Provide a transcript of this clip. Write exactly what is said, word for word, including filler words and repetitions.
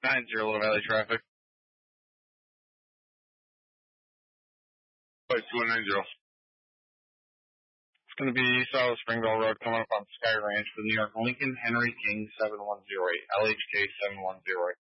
nine zero Little Valley traffic. Five two one nine zero. It's going to be South Springville Road coming up on Sky Ranch for New York Lincoln Henry King seven one zero eight, L H K seven one zero eight.